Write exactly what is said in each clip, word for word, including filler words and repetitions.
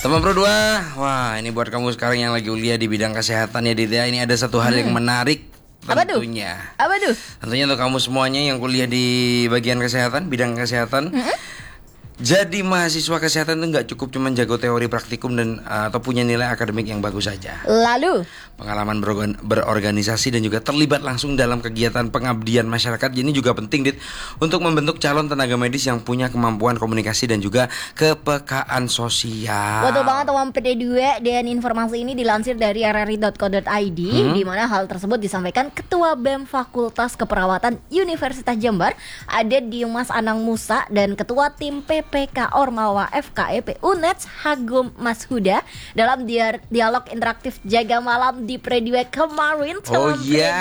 Teman Pro dua, wah ini buat kamu sekarang yang lagi kuliah di bidang kesehatan ya Dida. Ini ada satu hal hmm. yang menarik tentunya. Apa tuh? Tentunya untuk kamu semuanya yang kuliah di bagian kesehatan, bidang kesehatan. Hmm? Jadi mahasiswa kesehatan itu nggak cukup cuma jago teori praktikum dan uh, atau punya nilai akademik yang bagus saja. Lalu pengalaman berorgan, berorganisasi dan juga terlibat langsung dalam kegiatan pengabdian masyarakat ini juga penting Dit, untuk membentuk calon tenaga medis yang punya kemampuan komunikasi dan juga kepekaan sosial. Betul banget teman P D dua, dan informasi ini dilansir dari r r i dot co dot i d hmm? di mana hal tersebut disampaikan Ketua B E M Fakultas Keperawatan Universitas Jember ada Dimas Anang Musa dan Ketua Tim P P K Ormawa F K E P U N E D S Hagum Mas Huda dalam dialog interaktif jaga malam di Pre dua kemarin. Oh iya,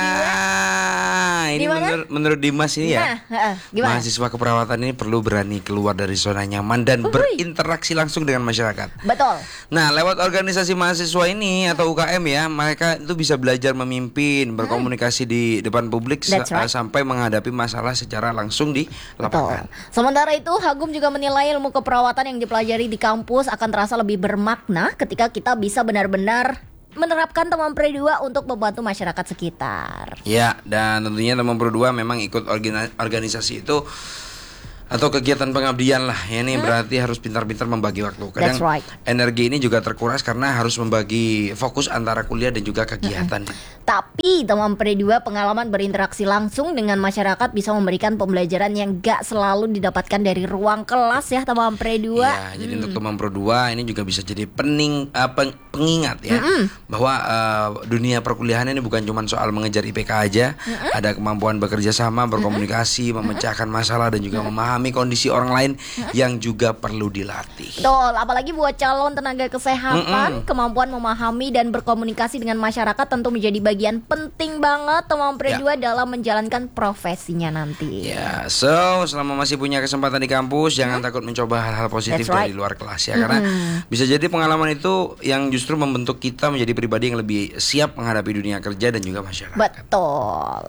ini menurut, menurut Dimas ini ya, nah, uh, mahasiswa keperawatan ini perlu berani keluar dari zona nyaman dan Uhuy. berinteraksi langsung dengan masyarakat. Betul. Nah, lewat organisasi mahasiswa ini atau U K M ya, mereka itu bisa belajar memimpin, berkomunikasi hmm. di depan publik sa- right. sampai menghadapi masalah secara langsung di lapangan. Betul. Sementara itu, Hagum juga menilai ilmu keperawatan yang dipelajari di kampus akan terasa lebih bermakna ketika kita bisa benar-benar menerapkan teman Pro dua untuk membantu masyarakat sekitar. Ya, dan tentunya teman Pro dua memang ikut organisasi itu atau kegiatan pengabdian lah ya, ini hmm? berarti harus pintar-pintar membagi waktu. Kadang right. energi ini juga terkuras karena harus membagi fokus antara kuliah dan juga kegiatan. Hmm. Tapi teman Pre dua, pengalaman berinteraksi langsung dengan masyarakat bisa memberikan pembelajaran yang gak selalu didapatkan dari ruang kelas ya teman Pre dua. Ya, hmm. jadi untuk teman Pro dua ini juga bisa jadi pening, uh, peng, pengingat ya hmm. bahwa uh, dunia perkuliahan ini bukan cuma soal mengejar I P K aja, hmm. ada kemampuan bekerja sama, berkomunikasi, hmm. memecahkan masalah dan juga hmm. memahami kondisi orang lain hmm? yang juga perlu dilatih. Betul, apalagi buat calon tenaga kesehatan, Mm-mm. kemampuan memahami dan berkomunikasi dengan masyarakat tentu menjadi bagian penting banget teman Pre dua ya. dalam menjalankan profesinya nanti. Ya, so selama masih punya kesempatan di kampus, jangan hmm? takut mencoba hal-hal positif right. dari luar kelas ya, mm-hmm. karena bisa jadi pengalaman itu yang justru membentuk kita menjadi pribadi yang lebih siap menghadapi dunia kerja dan juga masyarakat. Betul.